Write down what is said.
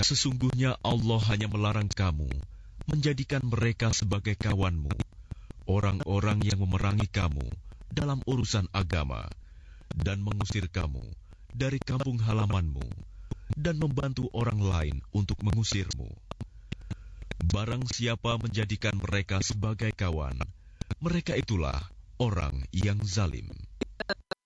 Sesungguhnya Allah hanya melarang kamu menjadikan mereka sebagai kawanmu, orang-orang yang memerangi kamu dalam urusan agama, dan mengusir kamu dari kampung halamanmu, dan membantu orang lain untuk mengusirmu. Barang siapa menjadikan mereka sebagai kawan, mereka itulah orang yang zalim.